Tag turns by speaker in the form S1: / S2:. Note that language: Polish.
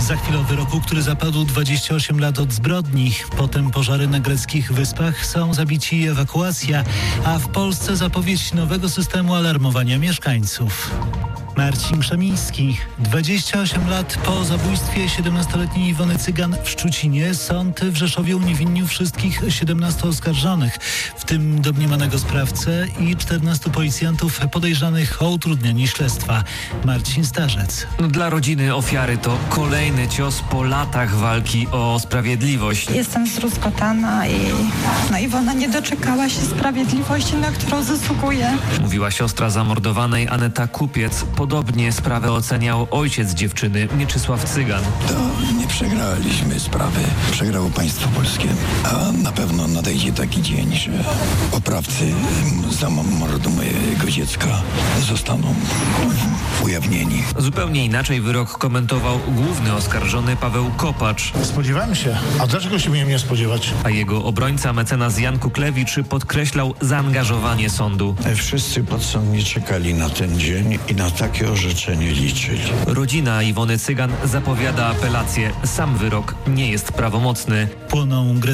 S1: Za chwilę o wyroku, który zapadł 28 lat od zbrodni. Potem pożary na greckich wyspach, są zabici i ewakuacja, a w Polsce zapowiedź nowego systemu alarmowania mieszkańców. Marcin Krzemiński. 28 lat po zabójstwie 17-letniej Iwony Cygan w Szczucinie sąd w Rzeszowie uniewinnił wszystkich 17 oskarżonych, w tym domniemanego sprawcę i 14 policjantów podejrzanych o utrudnianie śledztwa. Marcin Starzec.
S2: Dla rodziny ofiary to kolejny cios po latach walki o sprawiedliwość.
S3: Jestem zdruzgotana i Iwona nie doczekała się sprawiedliwości, na którą zasługuje.
S2: Mówiła siostra zamordowanej Aneta Kupiec. Podobnie sprawę oceniał ojciec dziewczyny Mieczysław Cygan.
S4: To nie przegraliśmy sprawy. Przegrało państwo polskie. A na pewno nadejdzie taki dzień, że oprawcy mordu mojego dziecka zostaną ujawnieni.
S2: Zupełnie inaczej wyrok komentował główny oskarżony Paweł Kopacz.
S5: Spodziewałem się. A dlaczego się miałem nie spodziewać?
S2: A jego obrońca mecenas Jan Kuklewicz podkreślał zaangażowanie sądu.
S6: Wszyscy podsądni czekali na ten dzień i na takie orzeczenie liczyli.
S2: Rodzina Iwony Cygan zapowiada apelację. Sam wyrok nie jest prawomocny.
S1: Płoną